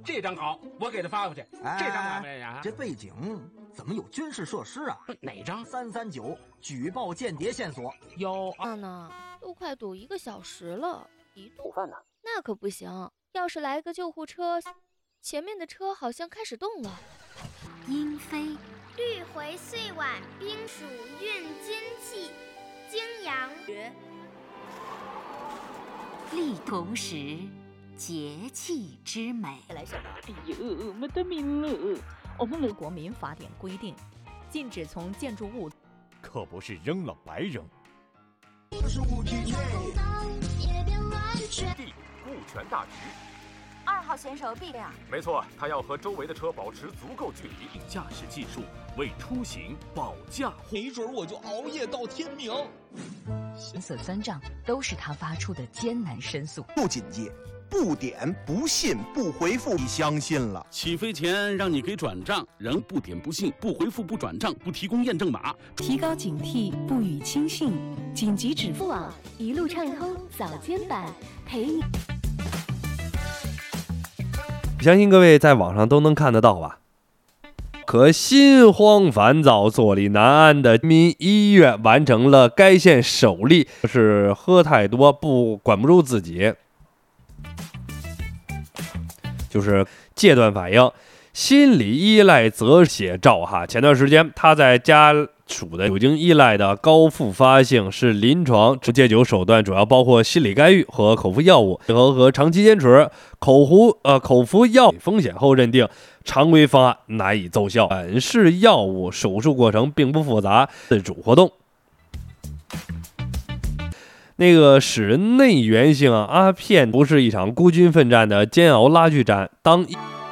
这张好，我给他发过去。这张哪位呀？ 这背景怎么有军事设施啊？ 哪张 ？339举报间谍线索。 有啊呢，都快堵1个小时了， 午饭呢？ 那可不行，要是来个救护车，前面的车好像开始动了。 英妃， 绿回岁晚，冰属运金气，泾阳月。 历同时，节气之美。 来什么？哎呦，没得命了！我们的国民法典规定，禁止从建筑物， 可不是扔了白扔。 地顾全大局。 2号选手必亮。 没错，他要和周围的车保持足够距离。 驾驶技术为出行保驾护， 没准我就熬夜到天明。 红色3丈都是他发出的艰难申诉。 不警戒，不点，不信，不回复，你相信了。 起飞前让你给转账，仍不点不信不回复不转账不提供验证码， 提高警惕，不予轻信。紧急支付网一路畅通，早间版陪你。 相信各位在网上都能看得到吧。可心慌烦躁、坐立难安的民医院完成了该县首例，是喝太多不管不住自己，就是戒断反应。心理依赖则写照哈，前段时间他在家属的酒精依赖的高复发性是临床戒酒手段，主要包括心理干预和口服药物，和长期坚持口服药风险后认定常规方案难以奏效。本是药物，手术过程并不复杂，自主活动。那个使人内源性阿片不是一场孤军奋战的煎熬拉锯战，当